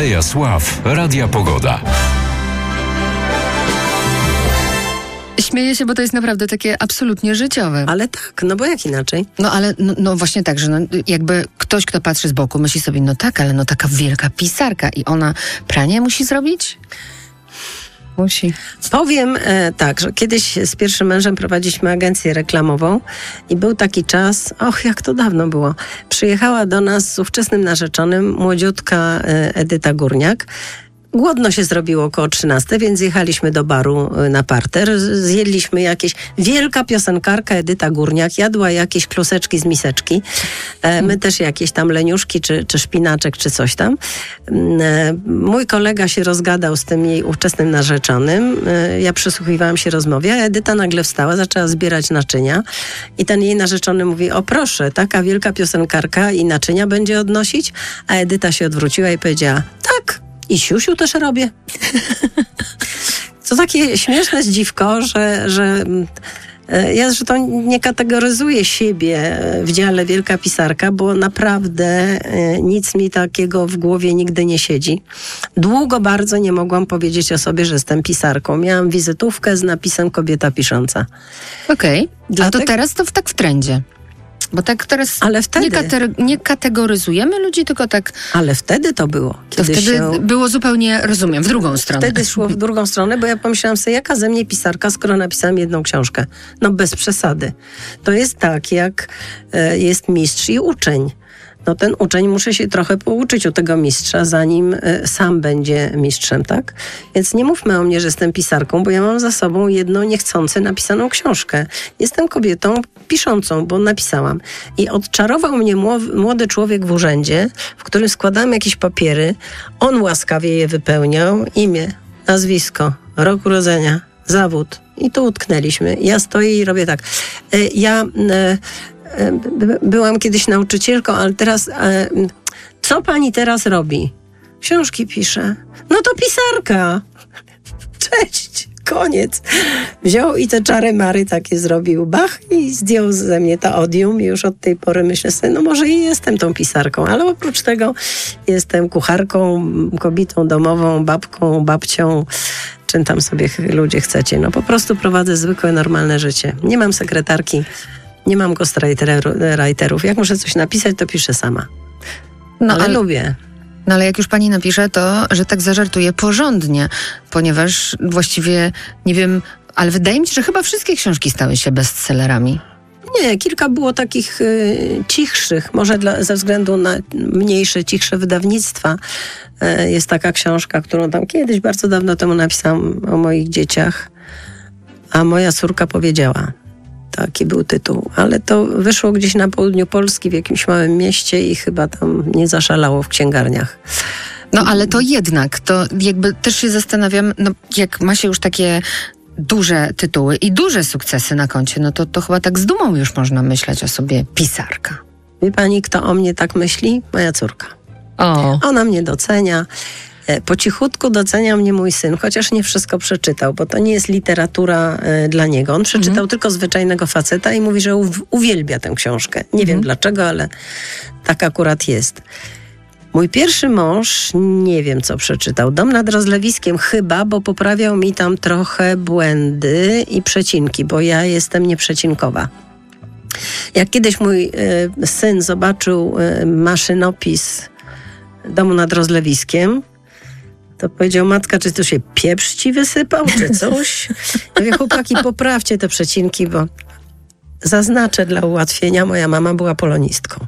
Aleja Sław Radia Pogoda. Śmieję się, bo to jest naprawdę takie absolutnie życiowe. Ale tak, no bo jak inaczej? No ale no właśnie tak, że jakby ktoś, kto patrzy z boku, myśli sobie, no tak, ale no taka wielka pisarka i ona pranie musi zrobić? Musi. Powiem tak, że kiedyś z pierwszym mężem prowadziliśmy agencję reklamową i był taki czas, jak to dawno było, przyjechała do nas z ówczesnym narzeczonym młodziutka Edyta Górniak. Głodno się zrobiło około 13, więc jechaliśmy do baru na parter. Zjedliśmy wielka piosenkarka Edyta Górniak jadła jakieś kluseczki z miseczki. My też jakieś tam leniuszki, czy szpinaczek, czy coś tam. Mój kolega się rozgadał z tym jej ówczesnym narzeczonym. Ja przysłuchiwałam się rozmowie, a Edyta nagle wstała, zaczęła zbierać naczynia i ten jej narzeczony mówi, o proszę, taka wielka piosenkarka i naczynia będzie odnosić? A Edyta się odwróciła i powiedziała, tak, i siusiu też robię. To takie śmieszne zdziwko, że ja zresztą nie kategoryzuję siebie w dziale wielka pisarka, bo naprawdę nic mi takiego w głowie nigdy nie siedzi. Długo bardzo nie mogłam powiedzieć o sobie, że jestem pisarką. Miałam wizytówkę z napisem kobieta pisząca. Okej. A to teraz to tak w trendzie. Bo tak teraz ale wtedy, nie kategoryzujemy ludzi, tylko tak... Ale wtedy to było. To wtedy było zupełnie, rozumiem, w drugą stronę. Wtedy szło w drugą stronę, bo ja pomyślałam sobie, jaka ze mnie pisarka, skoro napisałam jedną książkę. No bez przesady. To jest tak, jak jest mistrz i uczeń. No ten uczeń musi się trochę pouczyć u tego mistrza, zanim sam będzie mistrzem, tak? Więc nie mówmy o mnie, że jestem pisarką, bo ja mam za sobą jedną niechcący napisaną książkę. Jestem kobietą piszącą, bo napisałam. I odczarował mnie młody człowiek w urzędzie, w którym składałem jakieś papiery. On łaskawie je wypełniał. Imię, nazwisko, rok urodzenia, zawód. I tu utknęliśmy. Ja stoję i robię tak. Byłam kiedyś nauczycielką, ale teraz... co pani teraz robi? Książki pisze. No to pisarka. Cześć. Koniec. Wziął i te czary-mary takie zrobił. Bach i zdjął ze mnie to odium. I już od tej pory myślę sobie, no może i jestem tą pisarką, ale oprócz tego jestem kucharką, kobietą domową, babką, babcią, czym tam sobie ludzie chcecie. No po prostu prowadzę zwykłe, normalne życie. Nie mam sekretarki. Nie mam ghostwriterów. Jak muszę coś napisać, to piszę sama. Ale lubię. No ale jak już pani napisze, to, że tak zażartuję porządnie, ponieważ właściwie, nie wiem, ale wydaje mi się, że chyba wszystkie książki stały się bestsellerami. Nie, kilka było takich cichszych, może ze względu na mniejsze, cichsze wydawnictwa. Jest taka książka, którą tam kiedyś, bardzo dawno temu napisałam o moich dzieciach, a moja córka powiedziała. Taki był tytuł, ale to wyszło gdzieś na południu Polski, w jakimś małym mieście i chyba tam nie zaszalało w księgarniach. No ale to jednak, to jakby też się zastanawiam, no jak ma się już takie duże tytuły i duże sukcesy na koncie, no to chyba tak z dumą już można myśleć o sobie pisarka. Wie pani, kto o mnie tak myśli? Moja córka. O. Ona mnie docenia. Po cichutku docenia mnie mój syn, chociaż nie wszystko przeczytał, bo to nie jest literatura dla niego. On przeczytał tylko Zwyczajnego faceta i mówi, że uwielbia tę książkę. Nie wiem dlaczego, ale tak akurat jest. Mój pierwszy mąż, nie wiem co przeczytał. Dom nad Rozlewiskiem chyba, bo poprawiał mi tam trochę błędy i przecinki, bo ja jestem nieprzecinkowa. Jak kiedyś mój syn zobaczył maszynopis Domu nad Rozlewiskiem, to powiedział, matka, czy to się pieprz ci wysypał, czy coś? Ja mówię, chłopaki, poprawcie te przecinki, bo zaznaczę dla ułatwienia, moja mama była polonistką.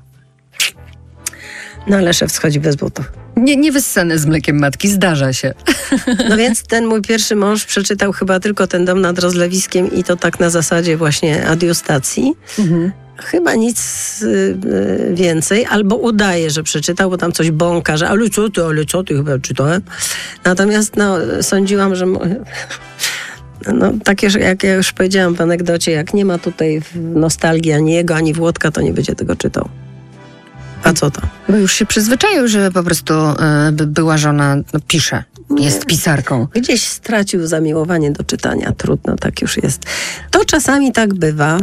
No ale szef schodzi bez butów. Nie wyssane z mlekiem matki, zdarza się. No więc ten mój pierwszy mąż przeczytał chyba tylko ten Dom nad Rozlewiskiem i to tak na zasadzie właśnie adiustacji. Chyba nic więcej, albo udaje, że przeczytał, bo tam coś bąka, że ale co ty chyba czytałem. Natomiast sądziłam, że takie, jak ja już powiedziałam w anegdocie, jak nie ma tutaj nostalgii ani jego, ani Włodka, to nie będzie tego czytał. A co to? Bo już się przyzwyczaił, że po prostu była żona, pisze, jest pisarką. Gdzieś stracił zamiłowanie do czytania. Trudno, tak już jest. To czasami tak bywa.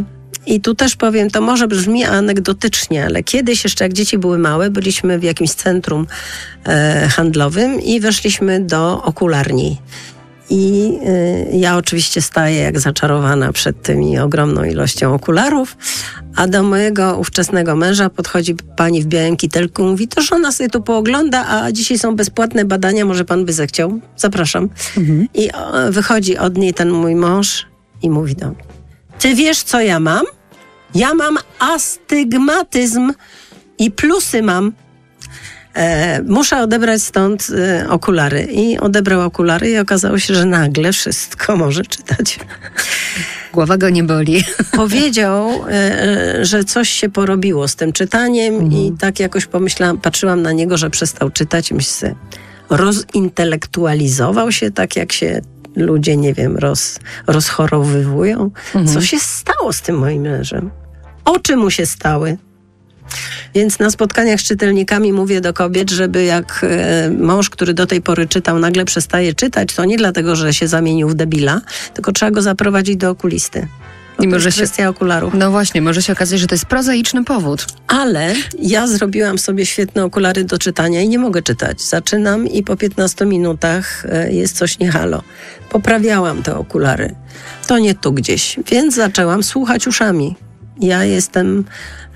I tu też powiem, to może brzmi anegdotycznie, ale kiedyś jeszcze jak dzieci były małe, byliśmy w jakimś centrum handlowym i weszliśmy do okularni. I ja oczywiście staję jak zaczarowana przed tymi ogromną ilością okularów, a do mojego ówczesnego męża podchodzi pani w białym kitelku i mówi, to żona sobie tu poogląda, a dzisiaj są bezpłatne badania, może pan by zechciał? Zapraszam. I wychodzi od niej ten mój mąż i mówi do mnie, ty wiesz co ja mam? Ja mam astygmatyzm i plusy mam. Muszę odebrać stąd okulary. I odebrał okulary i okazało się, że nagle wszystko może czytać. Głowa go nie boli. Powiedział, że coś się porobiło z tym czytaniem i tak jakoś patrzyłam na niego, że przestał czytać i myślę, rozintelektualizował się tak jak się ludzie, nie wiem, rozchorowywują. Co się stało z tym moim mężem? Oczy mu się stały. Więc na spotkaniach z czytelnikami mówię do kobiet, żeby jak mąż, który do tej pory czytał, nagle przestaje czytać, to nie dlatego, że się zamienił w debila, tylko trzeba go zaprowadzić do okulisty. I może jest kwestia okularów. No właśnie, może się okazać, że to jest prozaiczny powód. Ale ja zrobiłam sobie świetne okulary do czytania i nie mogę czytać. Zaczynam i po 15 minutach jest coś nie halo. Poprawiałam te okulary. To nie tu gdzieś. Więc zaczęłam słuchać uszami. Ja jestem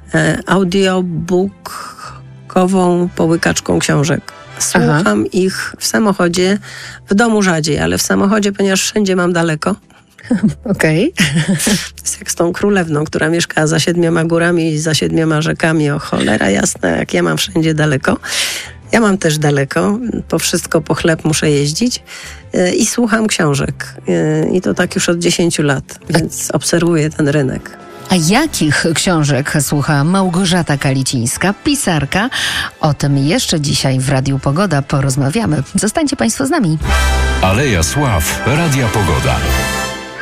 audiobookową połykaczką książek. Słucham ich w samochodzie, w domu rzadziej, ale w samochodzie, ponieważ wszędzie mam daleko. Okej. Jest jak z tą królewną, która mieszka za 7 górami i za 7 rzekami. O cholera jasna, jak ja mam wszędzie daleko. Ja mam też daleko, po wszystko, po chleb muszę jeździć i słucham książek. I to tak już od 10 lat, więc obserwuję ten rynek. A jakich książek słucha Małgorzata Kalicińska, pisarka? O tym jeszcze dzisiaj w Radiu Pogoda porozmawiamy. Zostańcie Państwo z nami. Aleja Sław Radia Pogoda.